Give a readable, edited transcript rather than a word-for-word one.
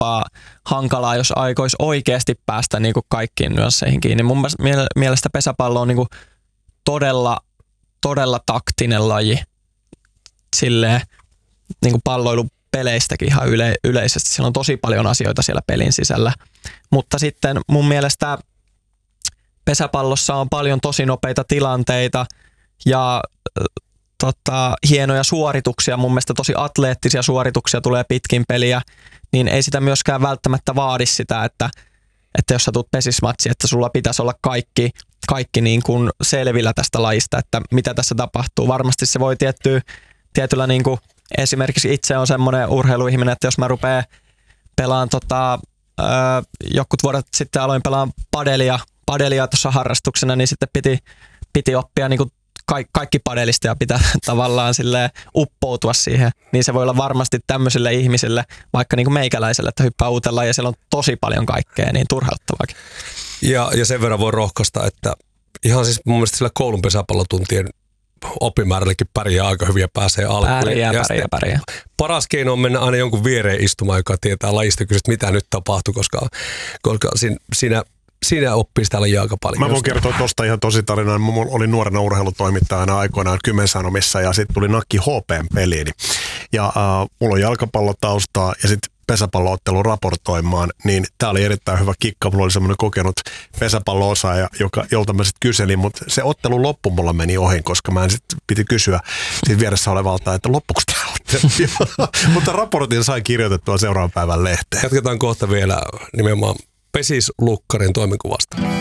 hankalaa, jos aikoisi oikeasti päästä niin kuin kaikkiin nyansseihin kiinni. Mun mielestä pesäpallo on niin kuin todella taktinen laji. Silleen niin kuin palloilupeleistäkin ihan yleisesti. Siellä on tosi paljon asioita siellä pelin sisällä. Mutta sitten mun mielestä pesäpallossa on paljon tosi nopeita tilanteita ja hienoja suorituksia. Mun mielestä tosi atleettisia suorituksia tulee pitkin peliä, niin ei sitä myöskään välttämättä vaadi sitä, että jos sä tulet pesismatsiin, että sulla pitäisi olla kaikki niin kuin selvillä tästä lajista, että mitä tässä tapahtuu. Varmasti se voi tietyllä niin kuin, esimerkiksi itse on semmoinen urheiluihminen, että jos mä rupean pelaamaan jokut vuodet sitten aloin pelaamaan padelia tuossa harrastuksena, niin sitten piti oppia niin kuin kaikki padelista ja pitää tavallaan silleen uppoutua siihen. Niin se voi olla varmasti tämmöisille ihmisille, vaikka niin kuin meikäläiselle, että hyppää uuteen lajiin ja siellä on tosi paljon kaikkea, niin turhauttavaakin. Ja sen verran voi rohkaista, että ihan siis mun mielestä sillä koulun pesäpallotuntien oppimäärällekin pärjää aika hyvin ja pääsee alkuun. Pärjää. Paras keino on mennä aina jonkun viereen istumaan, joka tietää lajista, kysyä, mitä nyt tapahtuu, koska siinä oppii sitä lajia aika paljon. Mä voin kertoa tuosta ihan tosi tarinaa. Mä olin nuorena urheilutoimittajana aikoinaan Kymensanomissa ja sitten tuli nakki HP:n peliin. Ja mulla on jalkapallotaustaa ja sitten pesäpalloottelu raportoimaan, niin tää oli erittäin hyvä kikka. Mulla oli semmoinen kokenut pesäpallo-osaaja, jolta mä sitten kyselin, mutta se ottelu loppu mulla meni ohi, koska mä en sitten piti kysyä siitä vieressä olevalta, että loppuuko tää ottelu. Mutta raportin sai kirjoitettua seuraavan päivän lehteen. Jatketaan kohta vielä nimenomaan Pesislukkarin toimenkuvasta.